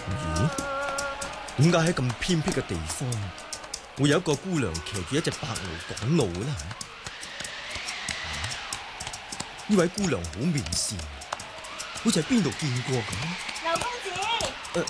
咦？點解喺咁偏僻嘅地方會有一個姑娘騎住一隻白驢趕路嘅呢？呢位姑娘好面善，好似喺邊度見過咁。 劉公子，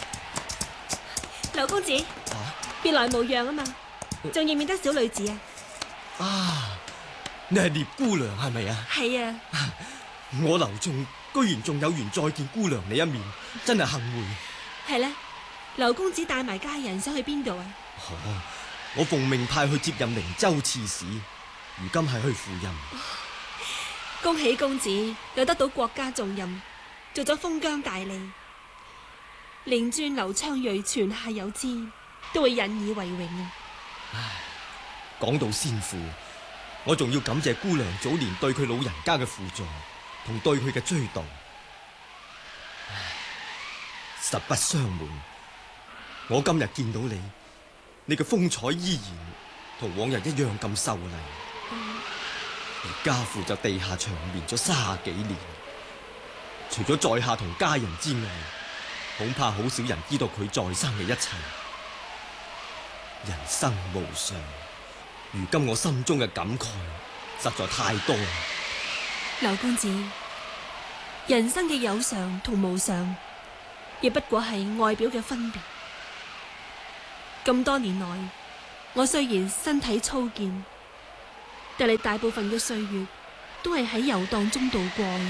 劉公子，別來無恙啊嘛，仲認唔認得小女子啊？ 啊，你係聶姑娘係咪啊？ 係啊。 我劉仲居然仲有緣再見姑娘你一面，真係幸會。 係咧，劉公子帶埋家人想去邊度啊？ 我奉命派去接任靈州刺史，如今係去赴任。 恭喜公子又得到國家重任，做咗封疆大吏，靈尊劉昌銳泉下有知，都會引以為榮啊！ 唉，講到先父，我仲要感謝姑娘早年對佢老人家嘅輔助，同對佢嘅追悼。唉，實不相瞞，我今日見到你嘅風采依然同往日一樣咁秀麗。而家父就地下長眠咗30幾年，除咗在下同家人之外，恐怕好少人知道佢在生嘅一切。人生無常，如今我心中嘅感慨實在太多啦。 劉公子，人生嘅有常同無常，亦不過係外表嘅分別。咁多年來，我雖然身體粗健，但係大部分嘅歲月都係喺遊蕩中度過嘅，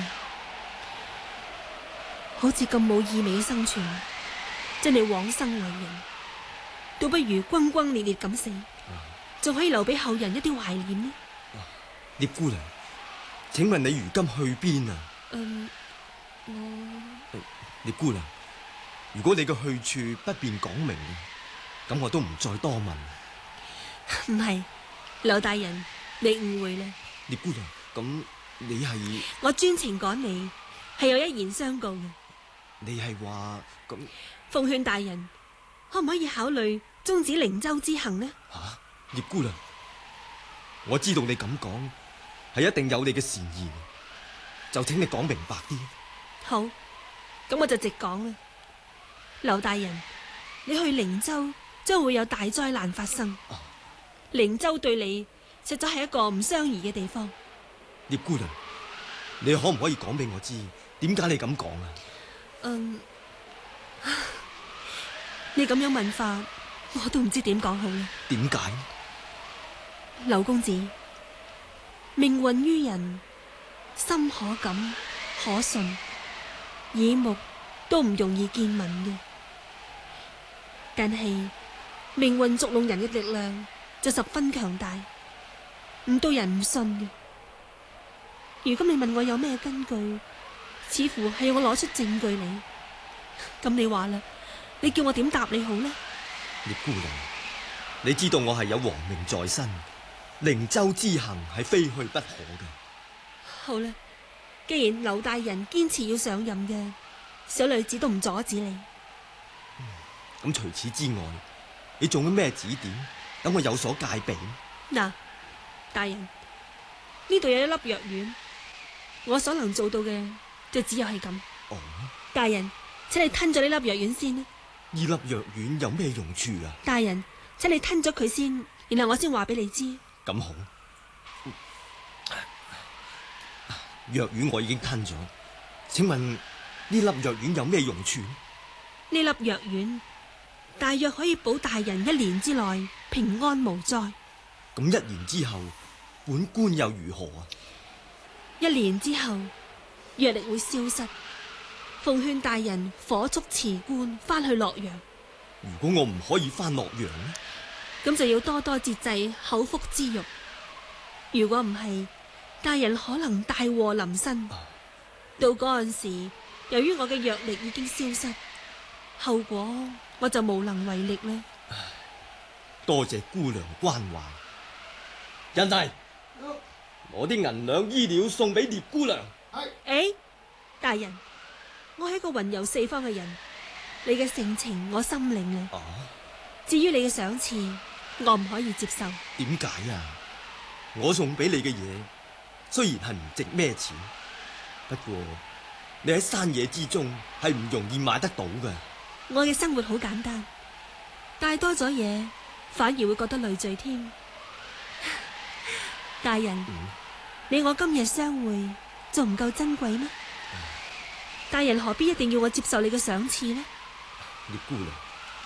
好似咁冇意味嘅生存，真係枉生為人，倒不如轟轟烈烈咁死，仲可以留俾後人一啲懷念呢。 聶姑娘，請問你如今去邊啊？聶姑娘，如果你嘅去處不便講明，咁我都唔再多問。 唔係，劉大人，你誤會啦。 聶姑娘，咁你係？ 我專程趕你，係有一言相告嘅。 你係話咁？ 奉勸大人，可唔可以考慮終止靈州之行呢？ 聶姑娘，我知道你咁講係一定有你嘅善意，就請你講明白啲。 好，咁我就直講啦。劉大人，你去靈州將會有大災難發生。靈州對你實在係一個唔相宜嘅地方。 聶姑娘，你可唔可以講俾我知點解你咁講啊？ 你咁樣問法，我都唔知點講好啦。 點解？ 劉公子，命運於人，心可感可信，耳目都唔容易見聞嘅。但係命運捉弄人嘅力量就十分強大，唔到人唔信嘅。如果你問我有咩根據，似乎係要我攞出證據嚟。咁你話啦，你叫我點答你好呢？ 聶姑娘，你知道我係有皇命在身，靈州之行係非去不可嘅。 好啦，既然劉大人堅持要上任嘅，小女子都唔阻止你。 咁除此之外，你仲有咩指點，等我有所戒備？ 嗱，大人，呢度有一粒藥丸，我所能做到嘅就只有係咁。大人，請你吞咗呢粒藥丸先啦。 呢粒藥丸有咩用處啊？ 大人，請你吞咗佢先，然後我先話俾你知。 咁好，藥丸我已經吞咗，請問呢粒藥丸有咩用處？ 呢粒藥丸大約可以保大人1年之內平安無災。 咁1年之後，本官又如何啊 ？1年之後，藥力會消失。奉勸大人火速辭官翻去洛陽。 如果我唔可以翻洛陽呢？ 咁就要多多節制口腹之欲。如果唔係，大人可能大禍臨身。到嗰陣時，由於我嘅藥力已經消失，後果我就無能為力啦。 多謝姑娘關懷。人嚟，攞啲銀兩衣料送俾聶姑娘。 誒，大人，我係一個雲遊四方嘅人，你嘅盛情我心領啊。至於你嘅賞賜，我唔可以接受。 點解啊？我送俾你嘅嘢雖然係唔值咩錢，不過你喺山野之中係唔容易買得到嘅。 我嘅生活好簡單，帶多咗嘢反而會覺得累贅添。大人，你我今日相會仲唔夠珍貴咩？大人何必一定要我接受你嘅賞賜呢？ 葉姑娘，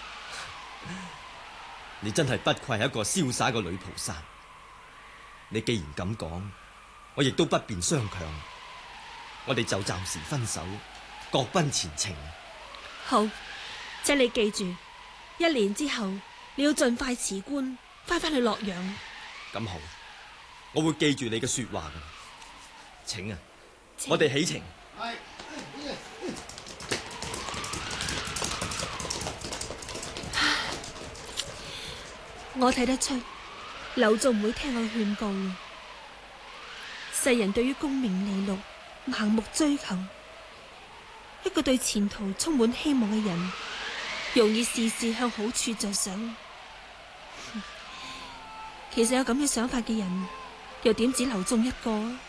你真係不愧係一個瀟灑嘅女菩薩。你既然咁講，我亦都不便相強，我哋就暫時分手，各奔前程。 好，請你記住，1年之後你要盡快辭官，翻返去洛陽。 咁好，我會記住你嘅說話嘅。請啊， 請我哋起程。 我睇得出柳仲唔會聽我勸告嘅。世人對於功名利祿盲目追求，一個對前途充滿希望嘅人，容易事事向好處着想。其實有咁嘅想法嘅人，又點止柳仲一個啊？